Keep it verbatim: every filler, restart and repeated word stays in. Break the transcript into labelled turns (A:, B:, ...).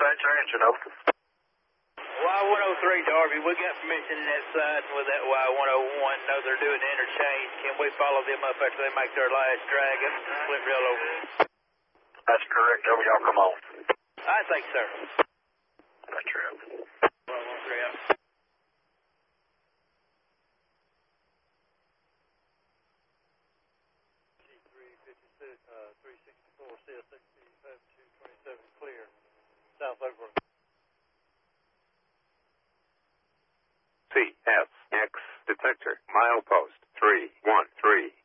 A: dispatcher, engine over.
B: Y one oh three, Darby, we got permission in that side with that Y one oh one. Know they're doing the interchange. Can we follow them up after they make their last drag up and flip rail over?
A: That's correct. Over, y'all come on.
B: I think, sir.
A: That's true.
B: Y one oh three out. three sixty-four, C S sixty-seven, two twenty-seven, clear. South Oakland.
C: C S X detector, milepost three one three.